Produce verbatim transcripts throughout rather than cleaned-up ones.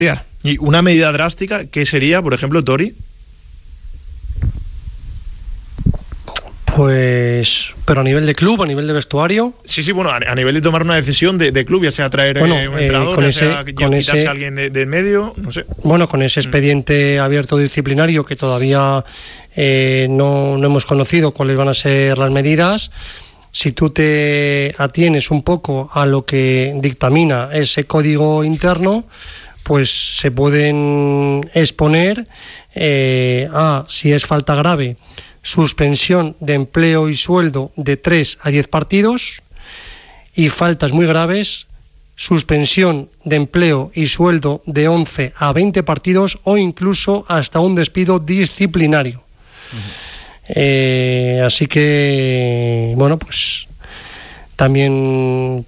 Y una medida drástica, ¿qué sería, por ejemplo, Tori? Pues, pero a nivel de club, a nivel de vestuario. Sí, sí, bueno, a, a nivel de tomar una decisión de, de club, ya sea traer bueno, eh, un entrenador, eh, ya ese, sea quitarse ese, a alguien de, de medio, no sé. Bueno, con ese expediente mm. abierto disciplinario que todavía eh, no, no hemos conocido cuáles van a ser las medidas, si tú te atienes un poco a lo que dictamina ese código interno, pues se pueden exponer eh, a, si es falta grave, suspensión de empleo y sueldo de tres a diez partidos, y faltas muy graves, suspensión de empleo y sueldo de once a veinte partidos o incluso hasta un despido disciplinario. Uh-huh. Eh, así que, bueno, pues también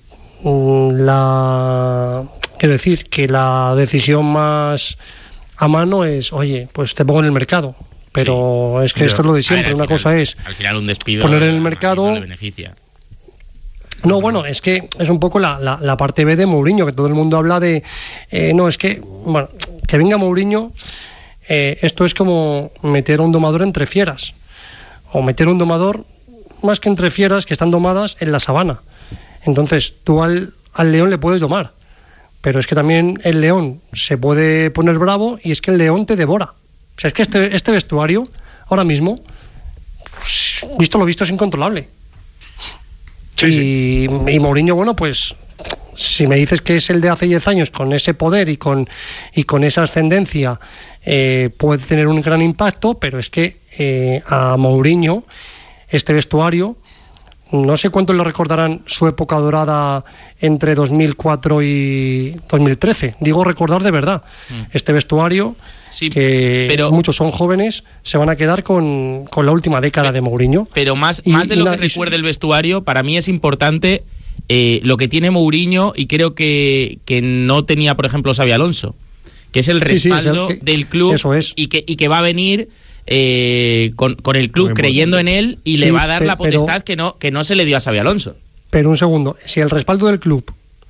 la... Quiero decir que la decisión más a mano es, oye, pues te pongo en el mercado. Pero sí, es que pero, esto es lo de siempre. Ver, Una final, cosa es al final un despido poner en el mercado. No le beneficia. No, bueno, es que es un poco la, la, la parte B de Mourinho, que todo el mundo habla de. Eh, no, es que, bueno, que venga Mourinho, eh, esto es como meter a un domador entre fieras. O meter un domador, más que entre fieras, que están domadas en la sabana. Entonces, tú al, al león le puedes domar. Pero es que también el león se puede poner bravo y es que el león te devora. O sea, es que este, este vestuario, ahora mismo, pues, visto lo visto, es incontrolable. Sí, y, sí. y Mourinho, bueno, pues, si me dices que es el de hace diez años, con ese poder y con, y con esa ascendencia, eh, puede tener un gran impacto, pero es que eh, a Mourinho, este vestuario, no sé cuánto le recordarán su época dorada entre dos mil cuatro y dos mil trece. Digo recordar de verdad. Mm. Este vestuario... Sí, que pero, muchos son jóvenes, se van a quedar con, con la última década pero, de Mourinho. Pero más, y, más de lo la, que recuerde el vestuario, para mí es importante eh, lo que tiene Mourinho, y creo que, que no tenía, por ejemplo, Xabi Alonso, que es el respaldo sí, sí, es el que, del club eso es. y, que, y que va a venir eh, con, con el club creyendo en él y sí, le va a dar pe, la potestad pero, que, no, que no se le dio a Xabi Alonso. Pero un segundo, si el respaldo del club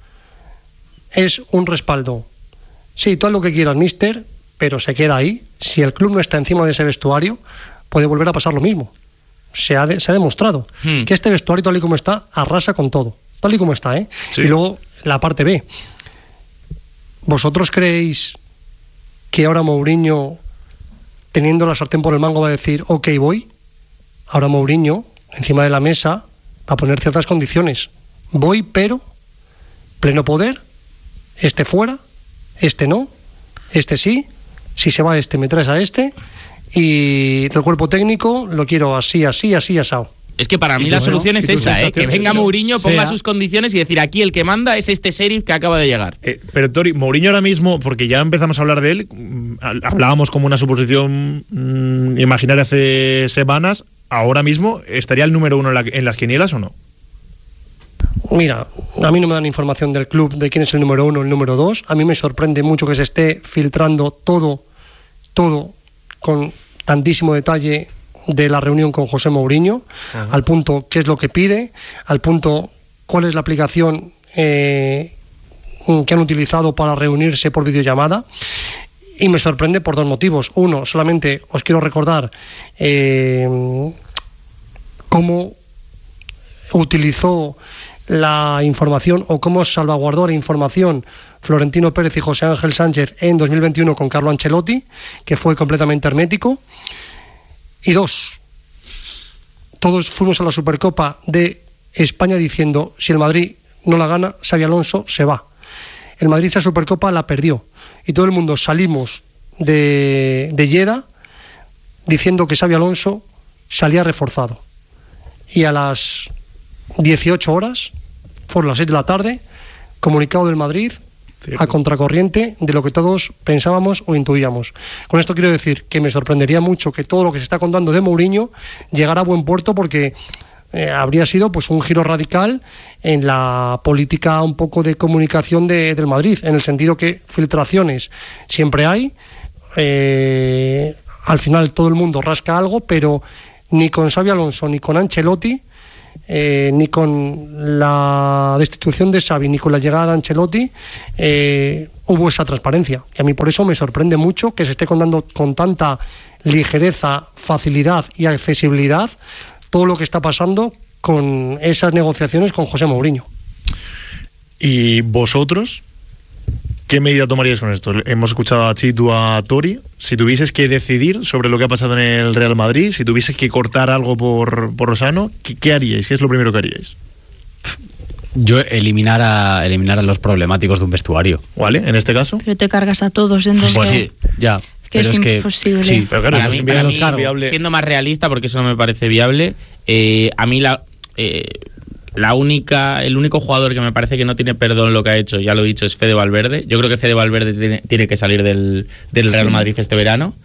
es un respaldo, sí, todo lo que quieras, mister, pero se queda ahí. Si el club no está encima de ese vestuario, puede volver a pasar lo mismo. Se ha, de, se ha demostrado hmm. que este vestuario, tal y como está, arrasa con todo. Tal y como está, ¿eh? Sí. Y luego, la parte B. ¿Vosotros creéis que ahora Mourinho, teniendo la sartén por el mango, va a decir, ok, voy? Ahora Mourinho, encima de la mesa, va a poner ciertas condiciones. Voy, pero, pleno poder, este fuera, este no, este sí. Si se va este, me traes a este. Y del cuerpo técnico lo quiero así, así, así, asado. Es que para mí la solución es esa, ¿eh? Que venga Mourinho, ponga sus condiciones y decir, aquí el que manda es este sheriff que acaba de llegar. Eh, pero Tori, Mourinho ahora mismo, porque ya empezamos a hablar de él, hablábamos como una suposición mmm, imaginaria hace semanas, ahora mismo, ¿estaría el número uno en, la, en las quinielas o no? Mira, a mí no me dan información del club de quién es el número uno o el número dos. A mí me sorprende mucho que se esté filtrando todo, todo con tantísimo detalle de la reunión con José Mourinho, uh-huh. al punto qué es lo que pide, al punto cuál es la aplicación eh, que han utilizado para reunirse por videollamada. Y me sorprende por dos motivos. Uno, solamente os quiero recordar eh, cómo utilizó la información o cómo salvaguardó la información Florentino Pérez y José Ángel Sánchez en dos mil veintiuno con Carlo Ancelotti, que fue completamente hermético. Y dos, todos fuimos a la Supercopa de España diciendo, si el Madrid no la gana, Xabi Alonso se va. El Madrid esa Supercopa la perdió y todo el mundo salimos de, de Lleida diciendo que Xabi Alonso salía reforzado. Y a las dieciocho horas, fueron las seis de la tarde, comunicado del Madrid, a contracorriente de lo que todos pensábamos o intuíamos. Con esto quiero decir que me sorprendería mucho que todo lo que se está contando de Mourinho llegara a buen puerto, porque eh, habría sido pues un giro radical en la política un poco de comunicación de, del Madrid, en el sentido que filtraciones siempre hay, eh, al final todo el mundo rasca algo, pero ni con Xabi Alonso ni con Ancelotti eh, ni con la destitución de Xavi, ni con la llegada de Ancelotti, eh, hubo esa transparencia. Y a mí por eso me sorprende mucho que se esté contando con tanta ligereza, facilidad y accesibilidad todo lo que está pasando con esas negociaciones con José Mourinho. ¿Y vosotros qué medida tomaríais con esto? Hemos escuchado a Chitu, a Tori. Si tuvieses que decidir sobre lo que ha pasado en el Real Madrid, si tuvieses que cortar algo por, por Lozano, ¿qué, ¿qué haríais? ¿Qué es lo primero que haríais? Yo eliminar a, eliminar a los problemáticos de un vestuario. ¿Vale? En este caso. Pero te cargas a todos, entonces... Pues sí, ya. Que pero es, es imposible. Que, sí, pero claro, para eso mí, es para inviable, mí, inviable. siendo más realista, porque eso no me parece viable, eh, a mí la... Eh, La única, el único jugador que me parece que no tiene perdón lo que ha hecho, ya lo he dicho, es Fede Valverde. Yo creo que Fede Valverde tiene, tiene que salir del, del Real Madrid este verano.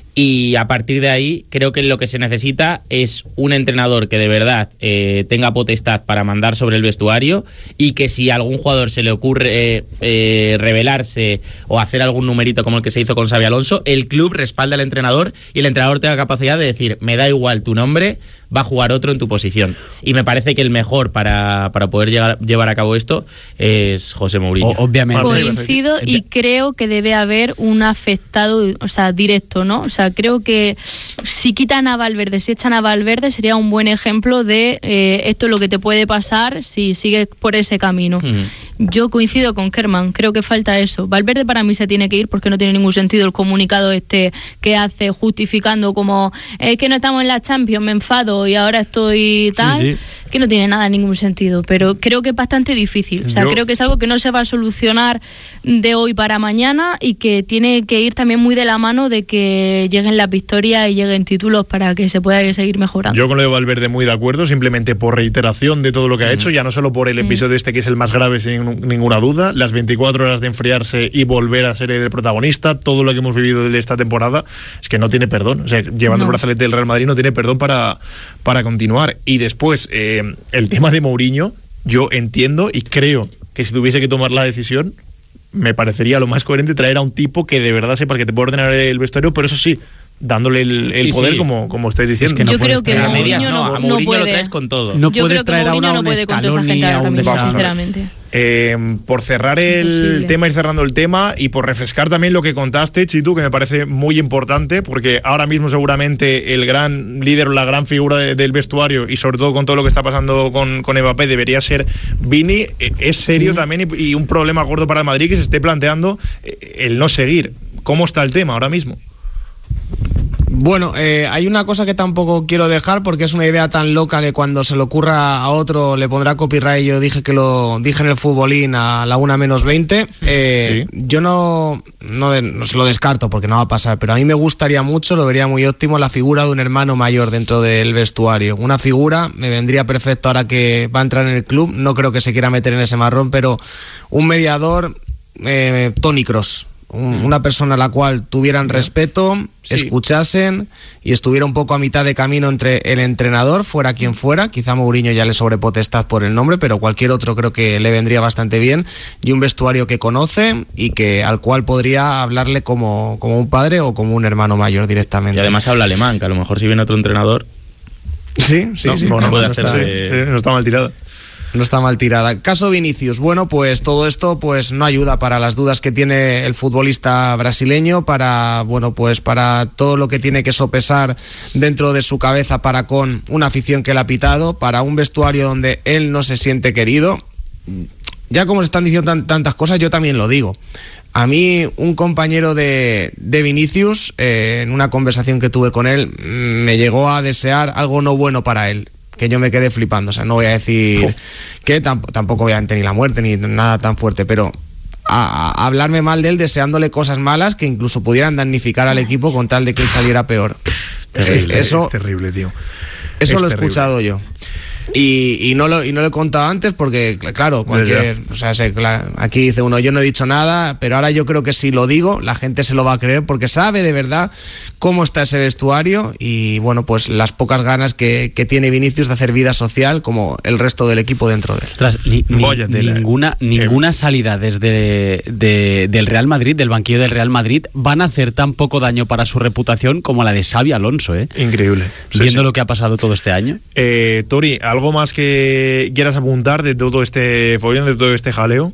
Y a partir de ahí, creo que lo que se necesita es un entrenador que de verdad eh, tenga potestad para mandar sobre el vestuario, y que si a algún jugador se le ocurre eh, eh, rebelarse o hacer algún numerito como el que se hizo con Xabi Alonso, el club respalda al entrenador y el entrenador tenga capacidad de decir: me da igual tu nombre, va a jugar otro en tu posición. Y me parece que el mejor para, para poder llegar, llevar a cabo esto es José Mourinho. O, obviamente. Coincido, y creo que debe haber un afectado, o sea, directo, ¿no? O sea, creo que si quitan a Valverde, si echan a Valverde, sería un buen ejemplo de eh, esto es lo que te puede pasar si sigues por ese camino. Uh-huh. Yo coincido con Kerman, creo que falta eso. Valverde para mí se tiene que ir, porque no tiene ningún sentido el comunicado este que hace justificando como es que no estamos en la Champions, me enfado y ahora estoy tal, sí, sí. que no tiene nada, ningún sentido, pero creo que es bastante difícil. O sea, Yo... creo que es algo que no se va a solucionar de hoy para mañana, y que tiene que ir también muy de la mano de que lleguen las victorias y lleguen títulos para que se pueda seguir mejorando. Yo con lo de Valverde muy de acuerdo, simplemente por reiteración de todo lo que ha mm. hecho, ya no solo por el episodio mm. este que es el más grave sin ninguna duda, las veinticuatro horas de enfriarse y volver a ser el protagonista, todo lo que hemos vivido de esta temporada, es que no tiene perdón. O sea, llevando no. el brazalete del Real Madrid no tiene perdón para, para continuar. Y después, eh, el tema de Mourinho, yo entiendo y creo que si tuviese que tomar la decisión, me parecería lo más coherente traer a un tipo que de verdad sepa que te puede ordenar el vestuario, pero eso sí, dándole el, el sí, poder sí. como como estáis diciendo. Es que no yo creo que a medias no, no, a Mourinho no puede, lo traes con todo. No yo puedes creo que traer Mourinho a una no puede con toda esa gente ahora mismo, sinceramente. Eh, por cerrar el Imposible. tema, ir cerrando el tema, y por refrescar también lo que contaste, Chitu, que me parece muy importante, porque ahora mismo seguramente el gran líder o la gran figura de, del vestuario, y sobre todo con todo lo que está pasando con, con Mbappé, debería ser Vini. Es serio mm. también, y, y un problema gordo para el Madrid que se esté planteando el no seguir. ¿Cómo está el tema ahora mismo? Bueno, eh, hay una cosa que tampoco quiero dejar, porque es una idea tan loca que cuando se le ocurra a otro le pondrá copyright. Yo dije que lo dije en el futbolín a la una menos veinte. Eh, ¿Sí? Yo no, no, no se lo descarto porque no va a pasar, pero a mí me gustaría mucho, lo vería muy óptimo, la figura de un hermano mayor dentro del vestuario. Una figura me vendría perfecto ahora que va a entrar en el club. No creo que se quiera meter en ese marrón, pero un mediador, eh, Toni Kroos. Un, una persona a la cual tuvieran respeto, sí. escuchasen y estuviera un poco a mitad de camino entre el entrenador, fuera quien fuera. Quizá Mourinho ya le sobrepotestad por el nombre, pero cualquier otro creo que le vendría bastante bien, y un vestuario que conoce y que al cual podría hablarle como, como un padre o como un hermano mayor directamente. Y además habla alemán, que a lo mejor si viene otro entrenador... Sí, sí, no, sí. No, no, puede no, hacer, está, eh... no está mal tirada. No está mal tirada. Caso Vinicius. Bueno, pues todo esto pues no ayuda para las dudas que tiene el futbolista brasileño, para bueno pues para todo lo que tiene que sopesar dentro de su cabeza para con una afición que le ha pitado, para un vestuario donde él no se siente querido. Ya como se están diciendo tan, tantas cosas, yo también lo digo. A mí, un compañero de, de Vinicius, eh, en una conversación que tuve con él, me llegó a desear algo no bueno para él, que yo me quedé flipando. O sea, no voy a decir oh. que tamp- tampoco obviamente ni la muerte ni nada tan fuerte, pero a, a hablarme mal de él, deseándole cosas malas que incluso pudieran damnificar al equipo con tal de que él saliera peor. Terrible, eso, es terrible, tío. Eso es lo he terrible. escuchado yo. Y, y no lo y no lo he contado antes porque, claro, cualquier, o sea, se, aquí dice uno, yo no he dicho nada, pero ahora yo creo que si lo digo, la gente se lo va a creer porque sabe de verdad cómo está ese vestuario y, bueno, pues las pocas ganas que, que tiene Vinicius de hacer vida social como el resto del equipo dentro de él. Ostras, ni, ni, ninguna ninguna salida desde de, del Real Madrid, del banquillo del Real Madrid, van a hacer tan poco daño para su reputación como la de Xabi Alonso, ¿eh? Increíble. Sí, Viendo sí. lo que ha pasado todo este año. Eh, Tori, ¿algo más que quieras apuntar de todo este follón, de todo este jaleo?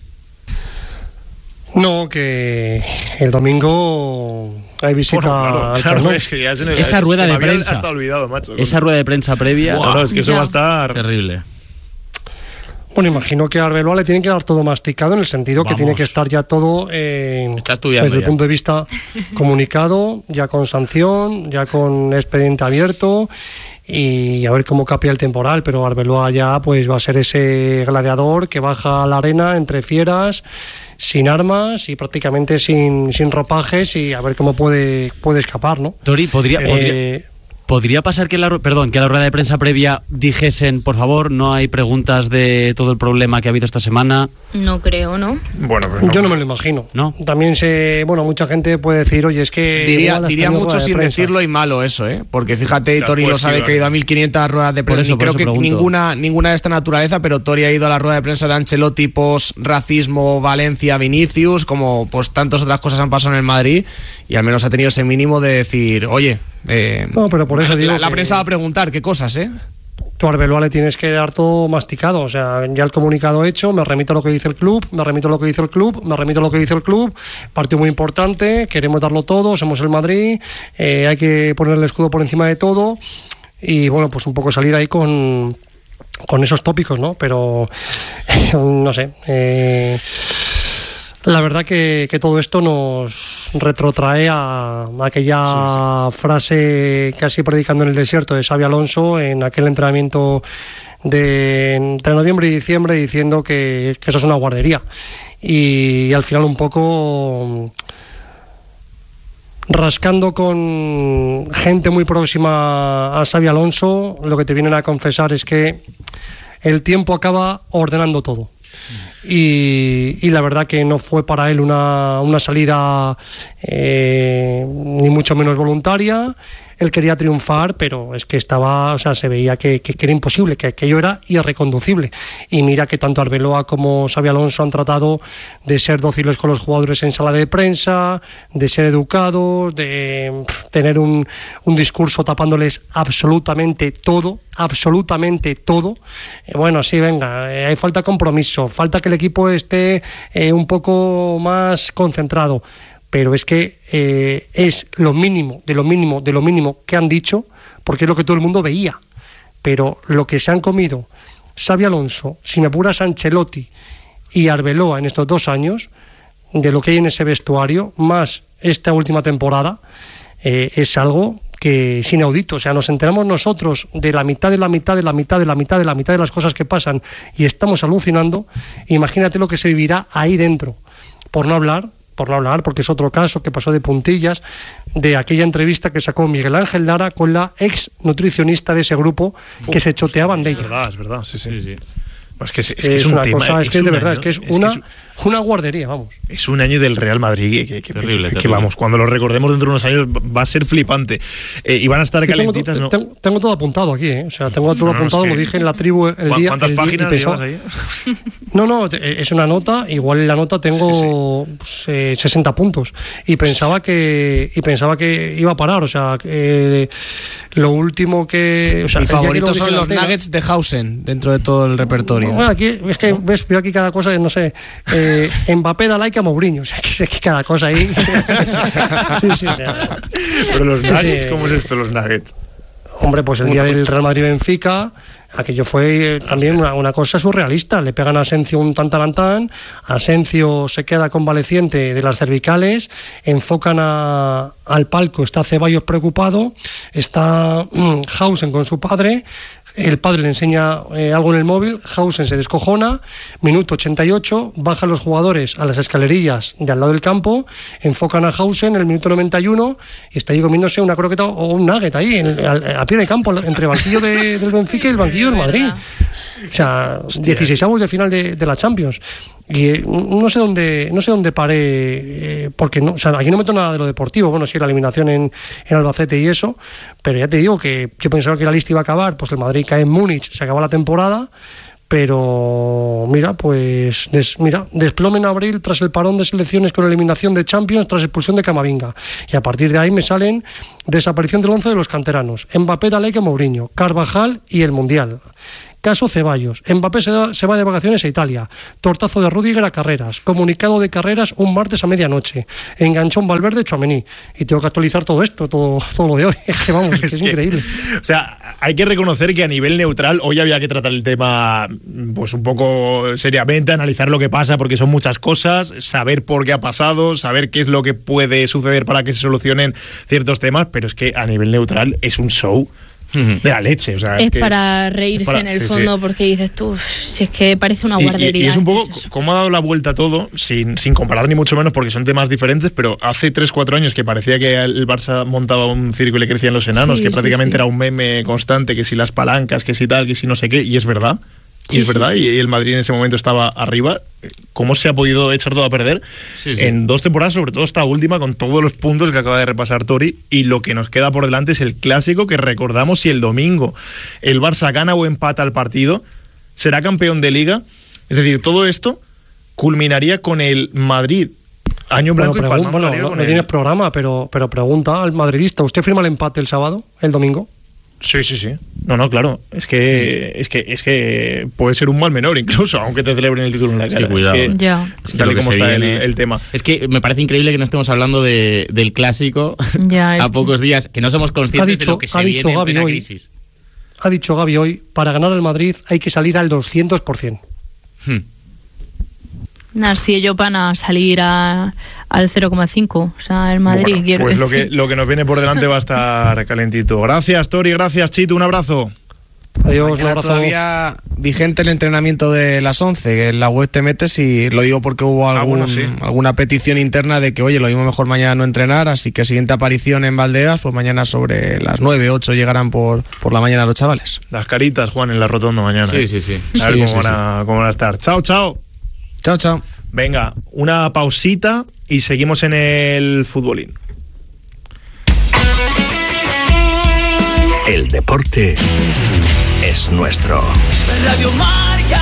No, que el domingo hay visita bueno, claro, al claro, Camp Nou. es que ya se me- Esa rueda se me de había prensa. hasta olvidado, macho. Esa rueda de prensa previa. No, no, es que eso Ya. va a estar... Terrible. Bueno, imagino que a Arbeloa le tienen que dar todo masticado en el sentido que Vamos. tiene que estar ya todo eh, Está estudiando desde el ya. punto de vista comunicado, ya con sanción, ya con expediente abierto y a ver cómo capea el temporal, pero Arbeloa ya pues va a ser ese gladiador que baja a la arena entre fieras, sin armas y prácticamente sin, sin ropajes y a ver cómo puede, puede escapar, ¿no? Tori, podría, podría, Eh, podría pasar que la, ru- perdón, que a la rueda de prensa previa dijesen, por favor, no hay preguntas de todo el problema que ha habido esta semana. No creo, ¿no? Bueno, pues no. Yo no me lo imagino. ¿No? También se, bueno, mucha gente puede decir, oye, es que Diría, igual has diría tenido mucho rueda de sin prensa. decirlo y malo eso, ¿eh? Porque fíjate, Las Tori lo puedes sabe esquivar. que ha ido a mil quinientas ruedas de Por prensa. eso, Ni por creo eso que pregunto. ninguna, ninguna de esta naturaleza, pero Tori ha ido a la rueda de prensa de Ancelotti post racismo, Valencia, Vinicius, como pues tantas otras cosas han pasado en el Madrid y al menos ha tenido ese mínimo de decir, oye, eh, No, pero por eso digo la, la que- prensa va a preguntar qué cosas, ¿eh? Tú a Arbeloa le tienes que dar todo masticado, o sea, ya el comunicado hecho, me remito a lo que dice el club, me remito a lo que dice el club, me remito a lo que dice el club, partido muy importante, queremos darlo todo, somos el Madrid, eh, hay que poner el escudo por encima de todo y bueno, pues un poco salir ahí con, con esos tópicos, ¿no? Pero no sé, eh, la verdad que, que todo esto nos retrotrae a aquella frase casi predicando en el desierto de Xabi Alonso en aquel entrenamiento de entre noviembre y diciembre diciendo que, que eso es una guardería y, y al final un poco rascando con gente muy próxima a Xabi Alonso, lo que te vienen a confesar es que el tiempo acaba ordenando todo. Y, y la verdad que no fue para él una, una salida eh, ni mucho menos voluntaria. Él quería triunfar, pero es que estaba, o sea, se veía que, que, que era imposible, que aquello era irreconducible. Y mira que tanto Arbeloa como Xabi Alonso han tratado de ser dóciles con los jugadores en sala de prensa, de ser educados, de pff, tener un, un discurso tapándoles absolutamente todo, absolutamente todo. Eh, bueno, sí, venga, eh, hay falta compromiso, falta que el equipo esté eh, un poco más concentrado. Pero es que eh, es lo mínimo, de lo mínimo, de lo mínimo que han dicho, porque es lo que todo el mundo veía. Pero lo que se han comido Xabi Alonso, sin apuras Ancelotti y Arbeloa en estos dos años, de lo que hay en ese vestuario, más esta última temporada, eh, es algo que es inaudito. O sea, nos enteramos nosotros de la mitad de la mitad de la mitad de la mitad de la mitad de las cosas que pasan y estamos alucinando. Imagínate lo que se vivirá ahí dentro, por no hablar por no hablar, porque es otro caso que pasó de puntillas, de aquella entrevista que sacó Miguel Ángel Lara con la ex nutricionista de ese grupo que Uf, se choteaban de Es ella. verdad, es verdad, sí, sí. Sí, sí. Es que es, es, Es, que es un una tema, cosa, es que es de un verdad, año, es que es, es una, que es- una guardería, vamos. Es un año del Real Madrid que, que, Terrible, que- que terrible. vamos, cuando lo recordemos dentro de unos años va a ser flipante. Eh, y van a estar Yo tengo, calentitas, to- ¿no? tengo, tengo todo apuntado aquí, ¿eh? O sea, tengo todo No, no, apuntado, es que- lo dije en la tribu el ¿Cu- día. ¿Cuántas el día- y páginas pensaba- llevas ahí? No, no, te- es una nota, igual en la nota tengo pues, eh, sesenta puntos y pensaba que y pensaba que iba a parar, o sea, que, eh, lo último que, o sea, Mi el día que lo favorito dije son en la los antena- nuggets de Hausen dentro de todo el repertorio. Bueno, aquí es que ves, veo aquí cada cosa, no sé, eh, Mbappé da like a Mourinho, o sea, que, que cada cosa ahí. Sí, sí, o sea, Pero los Sí, Nuggets, sí. ¿cómo es esto, los Nuggets? hombre, pues el día del Real Madrid-Benfica, aquello fue eh, también una, una cosa surrealista. Le pegan a Asencio un tantarantán, Asencio se queda convaleciente de las cervicales, enfocan a, al palco, está Ceballos preocupado, está mm, Hausen con su padre, el padre le enseña eh, algo en el móvil, Hausen se descojona, minuto ochenta y ocho, bajan los jugadores a las escalerillas de al lado del campo, enfocan a Hausen en el minuto noventa y uno y está ahí comiéndose una croqueta o un nugget ahí, en- a, a pie de campo, entre el banquillo de- del Benfica y el banquillo del Madrid. O sea, dieciseisavos de final de, de la Champions. Y eh, no sé dónde no sé dónde paré, eh, porque no, o sea, aquí no meto nada de lo deportivo, bueno, sí, la eliminación en, en Albacete y eso, pero ya te digo que yo pensaba que la lista iba a acabar, pues el Madrid cae en Múnich, se acaba la temporada, Pero mira, pues des, mira, desplome en abril tras el parón de selecciones con eliminación de Champions tras expulsión de Camavinga. Y a partir de ahí me salen desaparición del once de los canteranos, Mbappé, Daleque, Mourinho, Carvajal y el Mundial. Caso Ceballos. Mbappé se, da, se va de vacaciones a Italia. Tortazo de Rüdiger a Carreras. Comunicado de Carreras un martes a medianoche. Enganchón Valverde, Tchouaméni. Y tengo que actualizar todo esto, todo, todo lo de hoy. Es que vamos, es, es, es que, increíble. O sea, hay que reconocer que a nivel neutral hoy había que tratar el tema pues un poco seriamente, analizar lo que pasa porque son muchas cosas, saber por qué ha pasado, saber qué es lo que puede suceder para que se solucionen ciertos temas, pero es que a nivel neutral es un show de la leche, o sea, es, es que para es, reírse es para, en el sí, fondo sí. Porque dices tú, si es que parece una guardería. Y, y, y es un poco es cómo ha dado la vuelta todo, sin, sin comparar ni mucho menos porque son temas diferentes, pero hace tres cuatro años que parecía que el Barça montaba un circo y le crecían los enanos, sí, que prácticamente sí, sí. era un meme constante, que si las palancas, que si tal, que si no sé qué, y es verdad. Y sí, es verdad, sí, sí. y el Madrid en ese momento estaba arriba. ¿Cómo se ha podido echar todo a perder? Sí, sí. En dos temporadas, sobre todo esta última, con todos los puntos que acaba de repasar Tori, y lo que nos queda por delante es el clásico que recordamos si el domingo el Barça gana o empata el partido, será campeón de Liga. Es decir, todo esto culminaría con el Madrid año blanco bueno, y palmando. Bueno, no, no tienes programa, pero, pero pregunta al madridista, ¿usted firma el empate el sábado, el domingo? Sí, sí, sí. No, no, claro. Es que, es que, es que puede ser un mal menor incluso, aunque te celebren el título en la cara. Sí, cuidado. Es que, ya. Es tal y como está el, el tema. Es que me parece increíble que no estemos hablando de, del clásico ya, a pocos días, que no somos conscientes dicho, de lo que se viene Gaby en plena hoy, crisis. Ha dicho Gaby hoy, para ganar el Madrid hay que salir al doscientos por ciento. Hmm. Nah, si ellos van a salir a, al cero coma cinco, o sea, el Madrid. Bueno, quiero pues decir. lo que, lo que nos viene por delante va a estar calentito. Gracias, Tori, gracias, Chito, un abrazo. Adiós, Mañana un abrazo. Todavía vigente el entrenamiento de las once, que en la web te metes y lo digo porque hubo algún, ah, bueno, sí. alguna petición interna de que, oye, lo mismo mejor mañana no entrenar, así que siguiente aparición en Valdeas, pues mañana sobre las nueve, ocho llegarán por, por la mañana los chavales. Las caritas, Juan, en la rotonda mañana. Sí, ¿eh? sí, sí. A ver sí, cómo, sí, van a, sí. cómo van a estar. Chao, chao. Chao, chao. Venga, una pausita y seguimos en el futbolín. El deporte es nuestro. Radio Marca.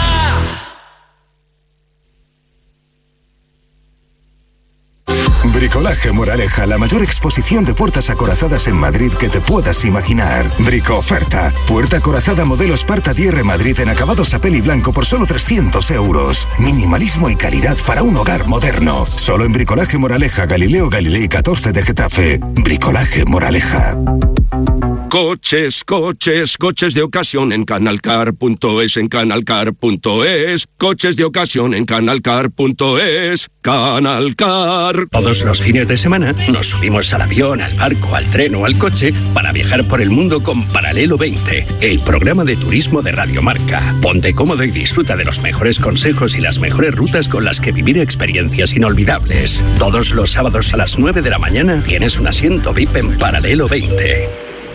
Bricolaje Moraleja, la mayor exposición de puertas acorazadas en Madrid que te puedas imaginar. Brico-oferta. Puerta acorazada modelo Sparta D R Madrid en acabados a peli blanco por solo trescientos euros. Minimalismo y calidad para un hogar moderno. Solo en Bricolaje Moraleja, Galileo Galilei catorce de Getafe. Bricolaje Moraleja. Coches, coches, coches de ocasión en canalcar punto es, en canalcar punto es. Coches de ocasión en canalcar punto es. Canalcar. Todos los fines de semana nos subimos al avión, al barco, al tren o al coche para viajar por el mundo con Paralelo veinte, el programa de turismo de Radio Marca. Ponte cómodo y disfruta de los mejores consejos y las mejores rutas con las que vivir experiencias inolvidables. Todos los sábados a las nueve de la mañana tienes un asiento V I P en Paralelo veinte.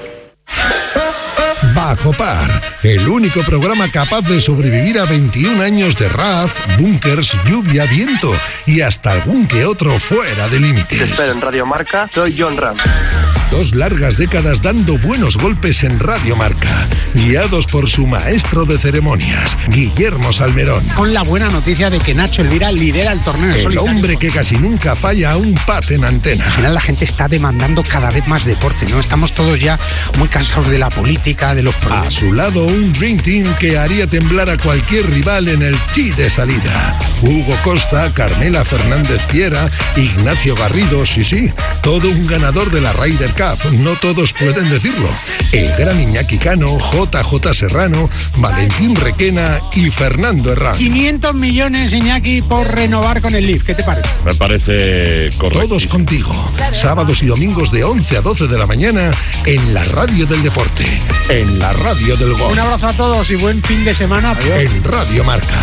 Bajo Par, el único programa capaz de sobrevivir a veintiún años de R A F, búnkers, lluvia, viento y hasta algún que otro fuera de límites. Te espero en Radio Marca, soy John Ram. Dos largas décadas dando buenos golpes en Radio Marca, guiados por su maestro de ceremonias, Guillermo Salmerón. Con la buena noticia de que Nacho Elvira lidera el torneo en El solitario. hombre que casi nunca falla a un pat en antena. Al final la gente está demandando cada vez más deporte, ¿no? Estamos todos ya muy cansados de la política, de los problemas. A su lado, un Dream Team que haría temblar a cualquier rival en el tee de salida. Hugo Costa, Carmela Fernández Piera, Ignacio Garrido, sí, sí, todo un ganador de la Ryder Cup. No todos pueden decirlo. El gran Iñaki Cano, J J Serrano, Valentín Requena y Fernando Herrán. quinientos millones, Iñaki, por renovar con el Leaf. ¿Qué te parece? Me parece correcto. Todos contigo. Sábados y domingos de once a doce de la mañana en la radio del deporte. En la radio del gol. Un abrazo a todos y buen fin de semana. Adiós. En Radio Marca.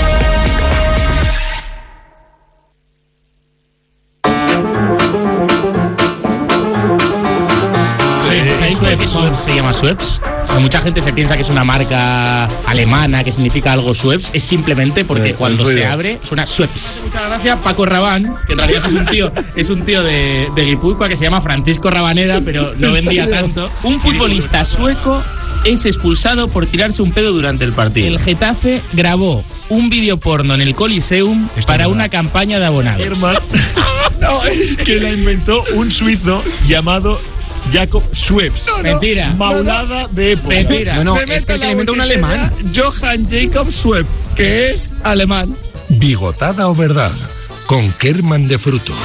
Schweppes se llama Schweppes. Mucha gente se piensa que es una marca alemana, que significa algo Schweppes. Es simplemente porque eh, cuando se abre suena Schweppes. Muchas gracias Paco Rabanne, que en realidad es un tío, es un tío de, de Guipúzcoa que se llama Francisco Rabaneda, pero no vendía tanto. Un futbolista sueco es expulsado por tirarse un pedo durante el partido. El Getafe grabó un vídeo porno en el Coliseum Esto para una campaña de abonados. Hermano, no, es que la inventó un suizo llamado Jacob Schweppes. No, no. Mentira. Maulada no, no. de época. Mentira. No, no, es que le inventó un alemán. Johann Jacob Schweppes, que es alemán. Bigotada o verdad, con Kerman de Frutos.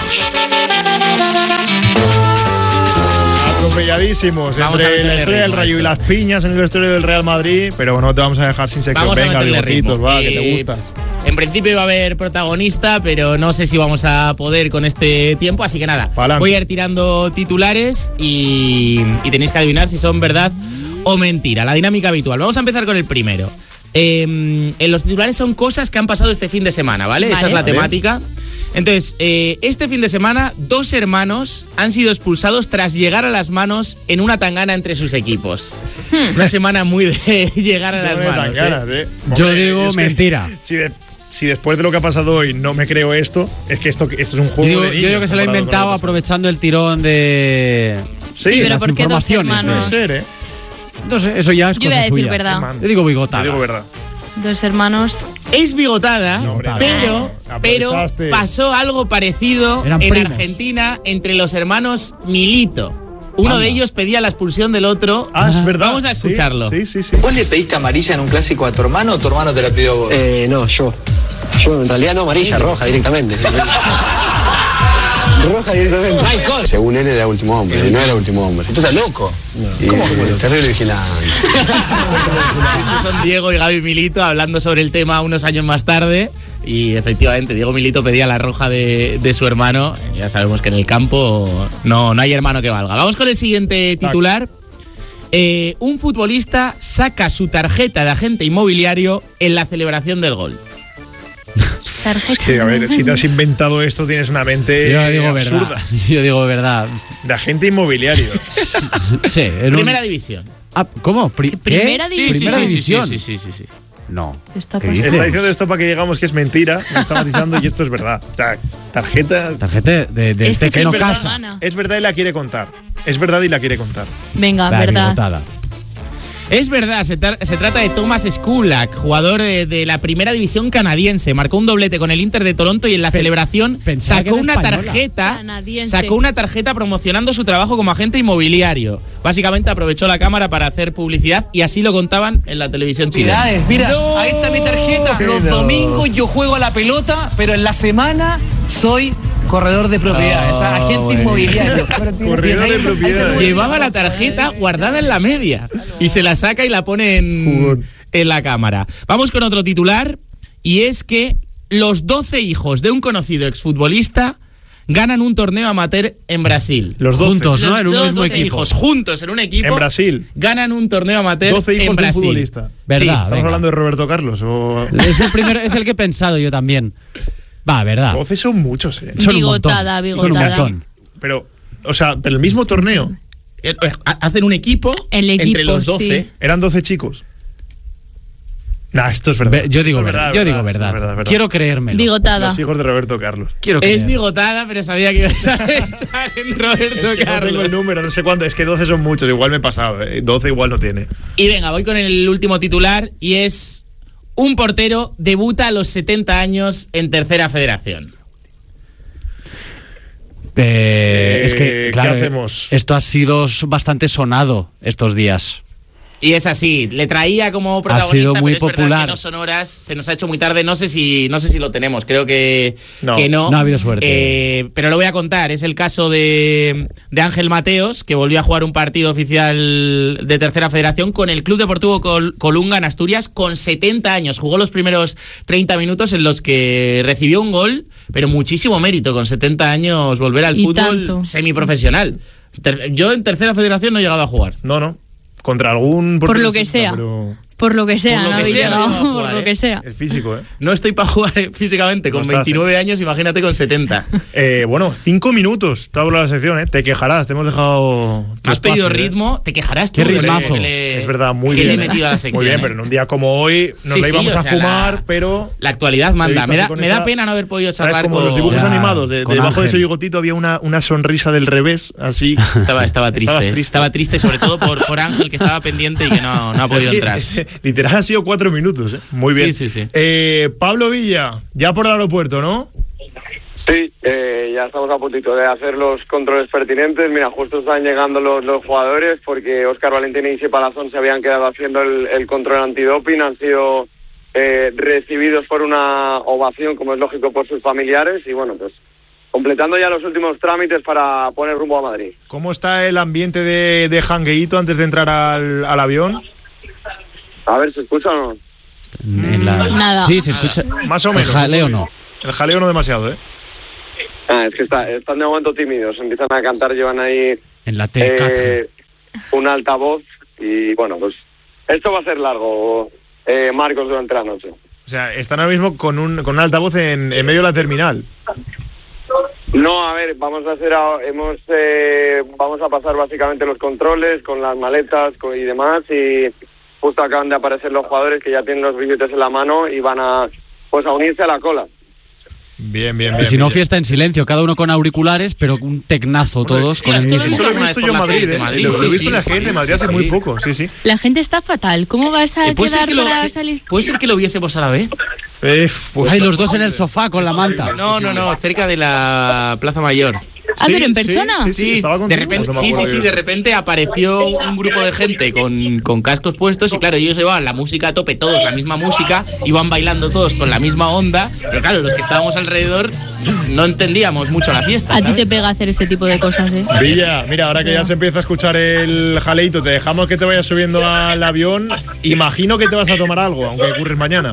Atropelladísimos Vamos entre la estrella del Rayo y las piñas en el vestuario del Real Madrid, pero no te vamos a dejar sin sección. Vamos Venga, a bigotitos, va, eh, que te gustas. En principio iba a haber protagonista, pero no sé si vamos a poder con este tiempo, así que nada, Palante. Voy a ir tirando titulares y, y tenéis que adivinar si son verdad o mentira. La dinámica habitual. Vamos a empezar con el primero. Eh, en los titulares son cosas que han pasado este fin de semana, ¿vale? Vale. Esa es la Vale. temática. Entonces, eh, este fin de semana, dos hermanos han sido expulsados tras llegar a las manos en una tangana entre sus equipos. Una semana muy de llegar a las No me dan manos. ganas, ¿eh? ¿eh? Yo Hombre, digo es que mentira. Si, de- si después de lo que ha pasado hoy no me creo esto, es que esto, esto es un Yo juego digo, de yo niños digo que se lo ha comparado con inventado lo que aprovechando el tirón de, Sí, de pero las ¿por qué dos informaciones. hermanos? puede ser, ¿eh? No sé, eso ya es Yo voy cosa a decir suya. verdad. Qué Yo digo bigotada. Yo digo verdad. Dos hermanos. Es bigotada, No, hombre, pero, no. pero Aprovechaste. pasó algo parecido Eran en primos. Argentina entre los hermanos Milito. Uno Anda. de ellos pedía la expulsión del otro. Ah, es verdad. Vamos a Sí, escucharlo. Sí, sí, sí. ¿Vos le pediste amarilla en un clásico a tu hermano o tu hermano te la pidió a vos? Eh, no, yo. Yo en realidad no amarilla, roja directamente. Roja directamente. Michael. Según él era el último hombre, y no era el último hombre. ¿Tú estás loco? Y, ¿Cómo? eh, terrible vigilante. Estos son Diego y Gaby Milito hablando sobre el tema unos años más tarde. Y efectivamente, Diego Milito pedía la roja de, de su hermano. Ya sabemos que en el campo no, no hay hermano que valga. Vamos con el siguiente titular. Eh, un futbolista saca su tarjeta de agente inmobiliario en la celebración del gol. Tarjeta. Es que, a ver, si te has inventado esto, tienes una mente Yo digo absurda. verdad. Yo digo verdad. De agente inmobiliario. Sí, en un- Primera división. Ah, ¿cómo? Pri- ¿qué? Primera división. Primera sí, sí, división. sí, sí, sí, sí, sí. No. ¿Qué está ¿Qué pasando? dices? Está diciendo esto para que digamos que es mentira, me está matizando y esto es verdad. O sea, tarjeta. Tarjeta de, de Este este que fin no de casa. semana. Es verdad y la quiere contar. Es verdad y la quiere contar. Venga, La verdad. bigotada. Es verdad, se, tra- se trata de Thomas Skulak, jugador de, de la primera división canadiense. Marcó un doblete con el Inter de Toronto y en la celebración pensaba que sacó era una española. tarjeta, Canadiense. sacó una tarjeta promocionando su trabajo como agente inmobiliario. Básicamente aprovechó la cámara para hacer publicidad y así lo contaban en la televisión chilena. Mira, ahí está mi tarjeta. Los domingos yo juego a la pelota, pero en la semana soy corredor de propiedades, Oh, agente bueno. inmobiliario. Corredor de propiedades. Llevaba la tarjeta guardada en la media y se la saca y la pone en, en la cámara. Vamos con otro titular y es que los doce hijos de un conocido exfutbolista ganan un torneo amateur en Brasil. Los doce. Juntos, ¿no? Los En un mismo doce equipo. hijos juntos en un equipo. En Brasil. Ganan un torneo amateur doce hijos en de un Brasil. futbolista. Verdad, Sí, ¿Estamos venga. hablando de Roberto Carlos? O... Es el primero, es el que he pensado yo también. Va, verdad. doce son muchos, ¿eh? Son un montón. Bigotada, Son un bigotada. montón. Pero, o sea, pero el mismo torneo. Eh, eh, Hacen un equipo, El equipo, entre los doce. sí. Eran doce chicos. Nah, esto es verdad. Ve- Yo digo Esto es verdad. verdad, Yo digo verdad, verdad. es verdad, verdad. Quiero creérmelo. Bigotada. Los hijos de Roberto Carlos. Quiero Es creer. bigotada, pero sabía que ibas a estar en Roberto Es que no tengo Carlos. el número, no sé cuánto. Es que doce son muchos, igual me he pasado. ¿eh? doce igual no tiene. Y venga, voy con el último titular y es un portero debuta a los setenta años en Tercera Federación. Eh, es que, ¿qué claro, hacemos? esto ha sido bastante sonado estos días. Y es así, le traía como protagonista, sido muy pero es verdad popular. que no son horas, se nos ha hecho muy tarde, no sé si no sé si lo tenemos, creo que No, que no. no ha habido suerte. Eh, pero lo voy a contar, es el caso de, de Ángel Mateos, que volvió a jugar un partido oficial de Tercera Federación con el Club Deportivo Col- Colunga en Asturias con setenta años. Jugó los primeros treinta minutos en los que recibió un gol, pero muchísimo mérito, con setenta años volver al Y fútbol tanto. semiprofesional. Ter- Yo en Tercera Federación no he llegado a jugar. No, no. Contra algún Por lo que porterista, sea. Pero... Por lo que sea, Por lo no que habéis sea, llegado, no iba a por jugar, lo ¿eh? que sea. El físico, ¿eh? No estoy para jugar físicamente con No estás, veintinueve años, imagínate con setenta. Eh, bueno, cinco minutos. Te hablo de la sección, ¿eh? Te quejarás, te hemos dejado. Has espacio, pedido ¿eh? ritmo, te quejarás tú. Qué ritmazo. que le- Es verdad, muy que bien. le he ¿eh? metido a la sección. Muy bien, ¿eh? pero en un día como hoy nos Sí, la sí, íbamos o a sea, fumar, la- pero. La actualidad Te he manda. visto Me así da, con me esa- da pena no haber podido ¿Sabes? charlar Como con... los dibujos Ya, animados. De, con debajo de ese Ángel. bigotito había una, una sonrisa del revés, así. Estaba, estaba triste. Estabas triste. Estaba triste sobre todo por, por Ángel, que estaba pendiente y que no, no ha O sea, podido es que, entrar. Literal ha sido cuatro minutos, ¿eh? Muy bien. Sí, sí, sí. Eh, Pablo Villa, ya por el aeropuerto, ¿no? Sí, eh, ya estamos a puntito de hacer los controles pertinentes. Mira, justo están llegando los, los jugadores porque Óscar Valentín y Isi Palazón se habían quedado haciendo el, el control antidoping. Han sido eh, recibidos por una ovación, como es lógico, por sus familiares. Y bueno, pues completando ya los últimos trámites para poner rumbo a Madrid. ¿Cómo está el ambiente de, de jangueíto antes de entrar al, al avión? A ver, ¿se escucha o no? En la- Nada. Sí, se escucha. Más o menos. El jaleo no. El jaleo no demasiado, ¿eh? Ah, es que está, están de momento tímidos. Empiezan a cantar, llevan ahí En la T C A C. eh, un altavoz. Y bueno, pues esto va a ser largo, eh, Marcos, durante la noche. O sea, están ahora mismo con un, con un altavoz en, en medio de la terminal. No, a ver, vamos a hacer, a- hemos, eh, vamos a pasar básicamente los controles con las maletas con- y demás, y justo acaban de aparecer los jugadores que ya tienen los billetes en la mano y van a, pues, a unirse a la cola. Bien, bien, bien. Y si no, bien. fiesta en silencio, cada uno con auriculares, pero un tecnazo todos con el esto lo he mismo. Esto lo he Una visto vez yo en por las Madrid, calles de ¿eh? Madrid, Lo, lo he sí, visto en sí, las calles de Madrid hace sí. muy poco, sí, sí. La gente está fatal. ¿Cómo vas a Eh, ¿Puede ser quedar que lo- para que- salir? ¿Puede ser que lo viésemos a la vez? Eh, pues- Ay, los dos en el sofá con la manta. No, no, no, cerca de la Plaza Mayor. Ah, Sí, pero en sí, persona. sí, sí, estaba de contigo. repente, Pues no me sí, sí, acuerdo sí, yo de eso. repente apareció un grupo de gente con, con cascos puestos y claro, ellos llevaban la música a tope, todos la misma música, iban bailando todos con la misma onda, pero claro, los que estábamos alrededor no entendíamos mucho la fiesta, A ti ¿sabes? te pega hacer ese tipo de cosas, ¿eh? Villa, mira, ahora que ya se empieza a escuchar el jaleito, te dejamos que te vayas subiendo al avión. Imagino que te vas a tomar algo, aunque ocurres mañana.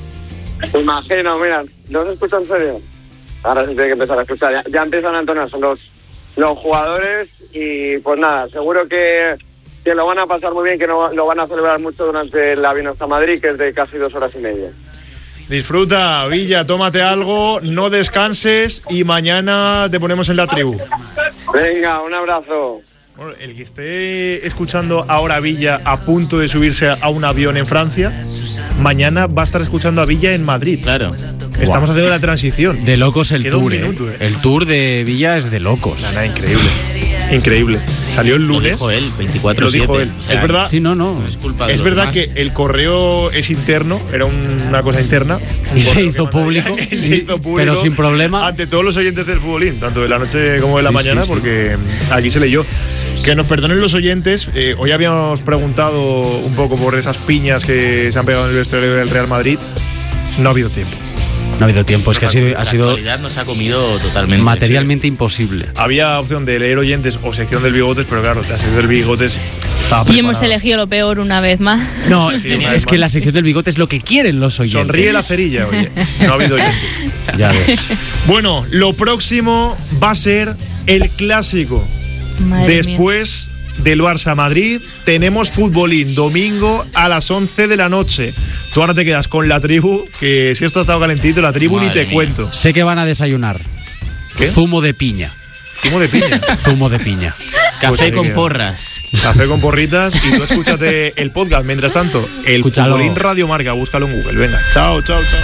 Imagino, mira, ¿no se escucha en serio? Ahora se tiene que empezar a escuchar, ya, ya empiezan a entonar, son los, los jugadores y pues nada, seguro que, que lo van a pasar muy bien, que no, lo van a celebrar mucho durante el avión hasta Madrid, que es de casi dos horas y media. Disfruta, Villa, tómate algo, no descanses y mañana te ponemos en la tribu. Venga, un abrazo. Bueno, el que esté escuchando ahora a Villa a punto de subirse a un avión en Francia, mañana va a estar escuchando a Villa en Madrid. Claro. Estamos Guau. haciendo la transición. De locos el Queda un tour, eh. minuto, eh. El tour de Villa es de locos. Nada, increíble. Increíble. Salió el Lo lunes. dijo él, veinticuatro Lo dijo siete. él. O sea, Es verdad. Sí, no, no. no es culpa de Es los verdad demás. que el correo es interno, era un- una cosa interna. Y Un se correo hizo que mandaría- público, y se hizo público pero sin problema. Ante todos los oyentes del futbolín, tanto de la noche como de la Sí, mañana, sí, sí. porque aquí se leyó. Que nos perdonen los oyentes, eh, hoy habíamos preguntado un poco por esas piñas que se han pegado en el vestuario del Real Madrid. No ha habido tiempo. No ha habido tiempo, es que ha sido, ha La sido actualidad nos ha comido totalmente. materialmente imposible. Había opción de leer oyentes o sección del Bigotes, pero claro, la sección del Bigotes estaba Y preparada. hemos elegido lo peor una vez más. No, Sí, una es vez que más. la sección del bigote es lo que quieren los oyentes. Sonríe la cerilla, oye. No ha habido oyentes. Ya ves. Bueno, lo próximo va a ser el clásico. Madre Después del Barça Madrid, tenemos futbolín domingo a las once de la noche. Tú ahora te quedas con la tribu, que si esto ha estado calentito, la tribu ni Madre te mía. cuento. Sé que van a desayunar. ¿Qué? Zumo de piña. Zumo de piña. Zumo de piña. Café Pues ahí con queda. porras. Café con porritas y tú escúchate el podcast. Mientras tanto, el Escúchalo. futbolín Radio Marca, búscalo en Google. Venga, chao, chao, chao.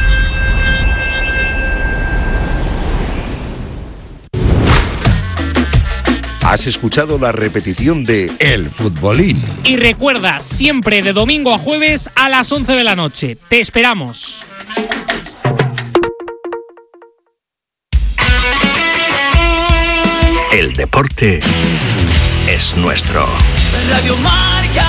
Has escuchado la repetición de El Futbolín. Y recuerda, siempre de domingo a jueves a las once de la noche. Te esperamos. El deporte es nuestro. Radio Marca.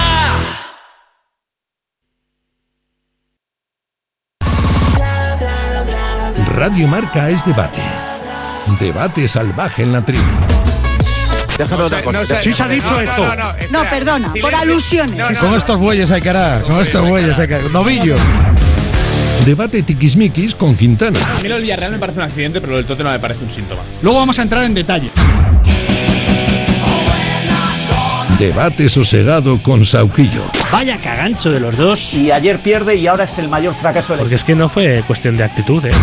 Radio Marca es debate. Debate salvaje en la tribu. Déjame otra cosa. Sí se ha dicho esto. No, perdona, por alusiones. Con estos bueyes hay que arar, con estos bueyes hay que arar. Novillo. Debate tiquismiquis con Quintana. A mí lo del Villarreal me parece un accidente, pero lo del Tottenham me parece un síntoma. Luego vamos a entrar en detalle. Debate sosegado con Sauquillo. Vaya cagancho de los dos. Y ayer pierde y ahora es el mayor fracaso del equipo. Porque es que no fue cuestión de actitud, ¿eh?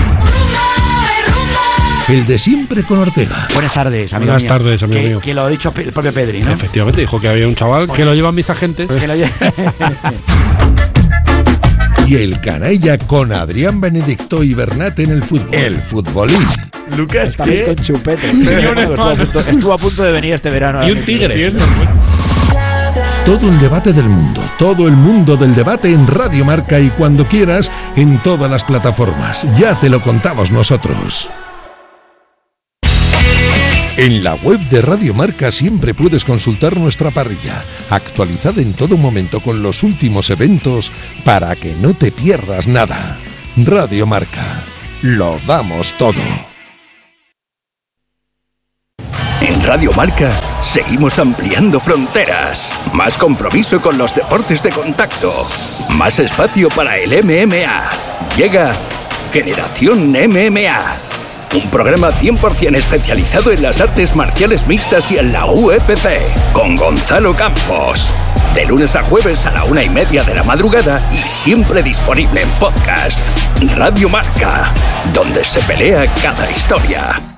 El de siempre con Ortega. Buenas tardes, amigo Buenas mío. tardes, amigo que, mío. Que lo ha dicho el propio Pedri, ¿no? Efectivamente, dijo que había un chaval que lo llevan mis agentes. Que lo lleva... Y el canalla con Adrián Benedicto y Bernat en el fútbol. El futbolín. Lucas, ¿qué? Con chupete. Estuvo a, punto, estuvo a punto de venir este verano. Y un tigre. Todo el debate del mundo, todo el mundo del debate en Radio Marca y cuando quieras en todas las plataformas. Ya te lo contamos nosotros. En la web de Radio Marca siempre puedes consultar nuestra parrilla, actualizada en todo momento con los últimos eventos para que no te pierdas nada. Radio Marca, lo damos todo. En Radio Marca seguimos ampliando fronteras, más compromiso con los deportes de contacto, más espacio para el M M A. Llega Generación M M A. Un programa cien por ciento especializado en las artes marciales mixtas y en la U F C, con Gonzalo Campos. De lunes a jueves a la una y media de la madrugada y siempre disponible en podcast. Radio Marca, donde se pelea cada historia.